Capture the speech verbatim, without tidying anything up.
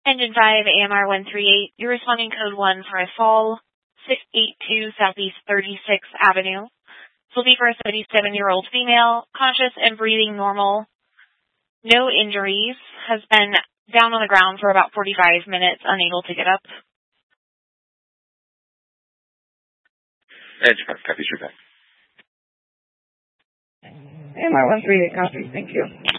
Engine five, A M R one three eight, you're responding code one for a fall, six eighty-two Southeast thirty-sixth Avenue. This will be for a seventy-seven-year-old female, conscious and breathing normal. No injuries, has been down on the ground for about forty-five minutes, unable to get up. Engine five, copy, true back. A M R one three eight, copy, thank you.